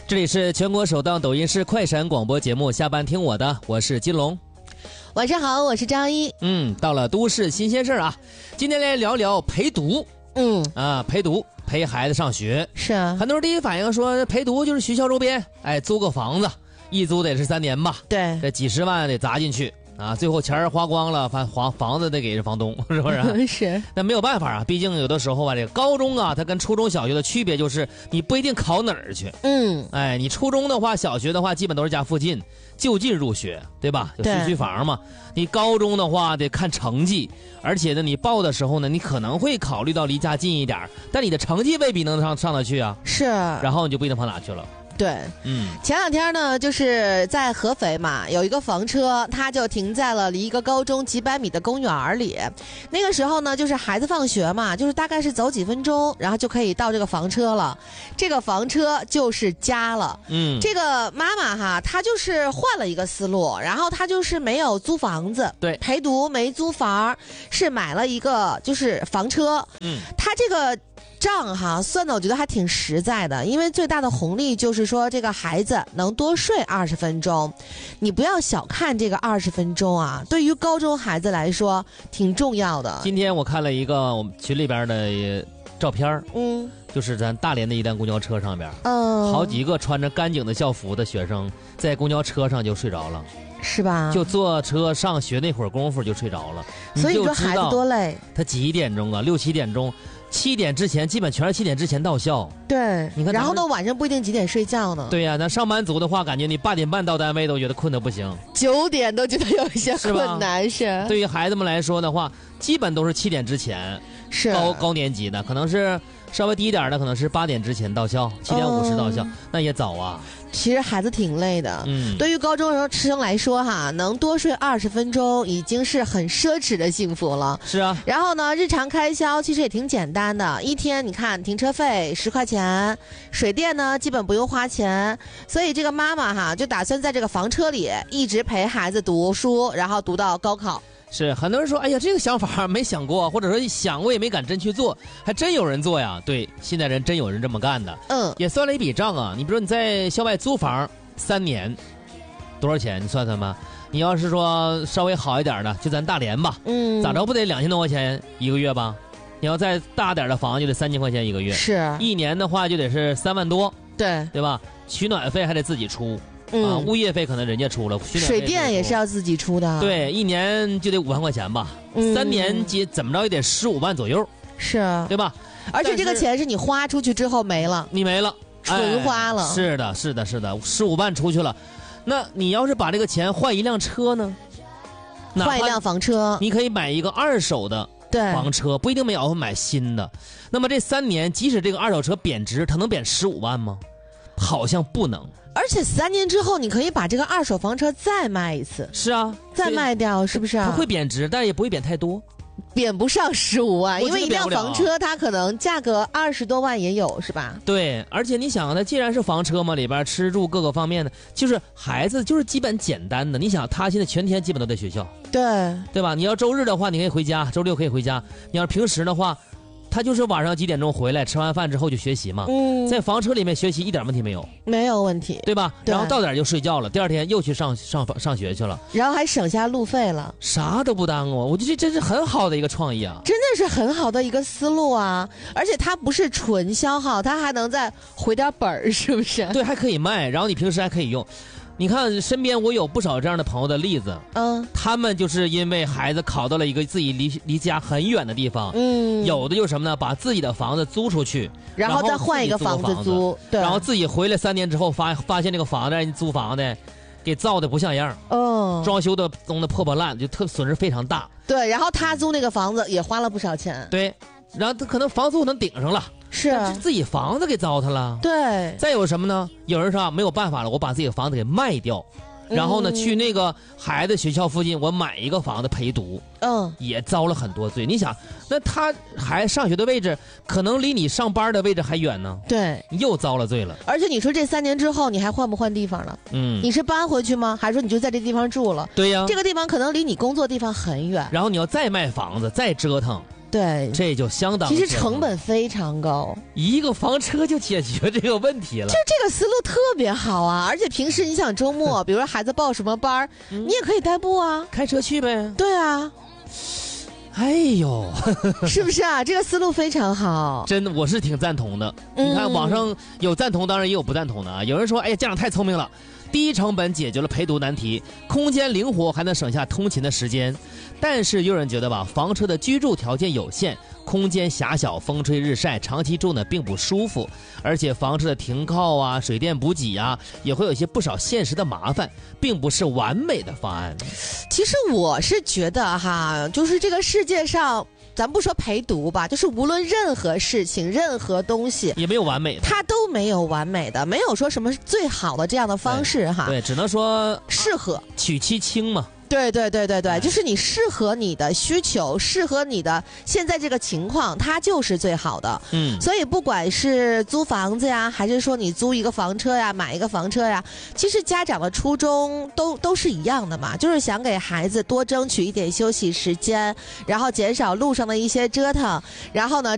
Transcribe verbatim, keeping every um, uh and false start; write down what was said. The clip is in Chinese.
这里是全国首档抖音式快闪广播节目，下班听我的，我是金龙。 晚上好，我是张一。 嗯，到了都市新鲜事儿啊，今天来聊聊陪读。 嗯啊，陪读陪孩子上学是啊， 很多人第一反应说陪读就是学校周边，哎，租个房子，一租得是三年吧？ 对， 这几十万得砸进去啊，最后钱儿花光了，房房房子得给房东，是不是？ 是。 那没有办法啊，毕竟有的时候啊，这个高中啊，它跟初中小学的区别就是你不一定考哪儿去。 嗯， 哎，你初中的话，小学的话，基本都是家附近，就近入学，对吧？有学区房嘛。你高中的话得看成绩，而且呢，你报的时候呢，你可能会考虑到离家近一点，但你的成绩未必能上上得去啊。 是。 然后你就不一定跑哪去了。 对， 嗯， 前两天呢，就是在合肥嘛，有一个房车，它就停在了离一个高中几百米的公园里。那个时候呢，就是孩子放学嘛，就是大概是走几分钟，然后就可以到这个房车了。这个房车就是家了。 嗯， 这个妈妈哈，她就是换了一个思路，然后她就是没有租房子， 对， 陪读没租房，是买了一个就是房车。 嗯， 她这个账哈算的我觉得还挺实在的，因为最大的红利就是说这个孩子能多睡二十分钟。你不要小看这个二十分钟啊，对于高中孩子来说挺重要的。 今天我看了一个我们群里边的照片， 嗯， 就是咱大连的一辆公交车上边， 嗯， 好几个穿着干净的校服的学生在公交车上就睡着了。 是吧？ 就坐车上学那会儿功夫就睡着了。 所以你说孩子多累？ 他几点钟啊？六七点钟，七点之前基本全是七点之前到校。 对， 你看， 然后呢，晚上不一定几点睡觉呢。 对呀、啊，咱上班族的话，感觉你八点半到单位都觉得困得不行， 九点都觉得有一些困难。是, 是对于孩子们来说的话，基本都是七点之前。 是高高年级的，可能是稍微低一点的，可能是八点之前到校，七点五十到校，嗯、那也早啊。 其实孩子挺累的， 嗯， 对于高中生来说哈，能多睡二十分钟已经是很奢侈的幸福了。 是啊， 然后呢，日常开销其实也挺简单的，一天你看停车费十块钱，水电呢基本不用花钱，所以这个妈妈哈就打算在这个房车里一直陪孩子读书，然后读到高考。 是很多人说，哎呀，这个想法没想过，或者说想过也没敢真去做，还真有人做呀。对，现在人真有人这么干的。 嗯， 也算了一笔账啊。你比如说你在校外租房三年，多少钱？你算算吧。你要是说稍微好一点的，就咱大连吧， 嗯， 咋着不得两千多块钱一个月吧？你要再大点的房就得三千块钱一个月， 是一年的话就得是三万多， 对对吧？取暖费还得自己出。 嗯、 啊，物业费可能人家出了， 水电也是要自己出的。 对，一年就得五万块钱吧，嗯、三年接怎么着也得十五万左右， 是， 对吧？ 而且这个钱是你花出去之后没了， 你没了， 纯花了。 哎、是的，是的，是的，十五万出去了，那你要是把这个钱换一辆车呢？ 换一辆房车， 你可以买一个二手的房车，不一定没有买新的。那么这三年，即使这个二手车贬值，它能贬十五万吗？好像不能。 而且三年之后，你可以把这个二手房车再卖一次。 是啊， 再卖掉，是不是啊？ 它会贬值，但是也不会贬太多， 贬不上十五万，因为一辆房车啊它可能价格二十多万也有，是吧？ 对，而且你想，它既然是房车嘛，里边吃住各个方面的，就是孩子就是基本简单的。你想，他现在全天基本都在学校， 对对吧？你要周日的话，你可以回家；周六可以回家。你要平时的话，他就是晚上几点钟回来，吃完饭之后就学习嘛。嗯，在房车里面学习一点问题没有， 没有问题， 对吧？对，然后到点就睡觉了，第二天又去上上上学去了， 然后还省下路费了， 啥都不耽误。我觉得这真是很好的一个创意啊， 真的是很好的一个思路啊！而且它不是纯消耗，它还能再回点本儿，是不是？ 对，还可以卖，然后你平时还可以用。你看身边我有不少这样的朋友的例子，嗯，他们就是因为孩子考到了一个自己离离家很远的地方，嗯，有的就是什么呢，把自己的房子租出去， 然后再换一个房子租，对， 然后自己回来三年之后发发现这个房子人租房的给造的不像样， 嗯， 装修的弄得破破烂，就特损失非常大。 对，然后他租那个房子也花了不少钱， 对，然后他可能房租能顶上了。 是自己房子给糟蹋了， 对。 再有什么呢？有人说没有办法了，我把自己的房子给卖掉，然后呢，嗯、去那个孩子学校附近，我买一个房子陪读，嗯，也遭了很多罪。你想，那他还上学的位置，可能离你上班的位置还远呢， 对， 又遭了罪了。 而且你说这三年之后，你还换不换地方了？嗯，你是搬回去吗？还是说你就在这地方住了？ 对呀， 这个地方可能离你工作地方很远， 然后你要再卖房子，再折腾。 对， 这就相当。 其实成本非常高， 一个房车就解决这个问题了。 就这个思路特别好啊！而且平时你想周末，比如说孩子报什么班，嗯、你也可以代步啊， 开车去呗。 对啊。 哎呦， 是不是啊？这个思路非常好， 真的，我是挺赞同的。嗯、你看网上有赞同，当然也有不赞同的啊。有人说，哎呀，家长太聪明了，低成本解决了陪读难题，空间灵活，还能省下通勤的时间。但是有人觉得吧，房车的居住条件有限，空间狭小，风吹日晒，长期住呢并不舒服，而且房车的停靠啊、水电补给啊，也会有一些不少现实的麻烦，并不是完美的方案。 其实我是觉得哈，就是这个世界上，咱不说陪读吧，就是无论任何事情、任何东西， 也没有完美的， 它都没有完美的，没有说什么最好的这样的方式哈。 对，只能说适合取其轻嘛。 对对对对对，就是你适合你的需求，适合你的现在这个情况，它就是最好的。嗯，所以不管是租房子呀，还是说你租一个房车呀，买一个房车呀，其实家长的初衷都都是一样的嘛，就是想给孩子多争取一点休息时间，然后减少路上的一些折腾，然后呢，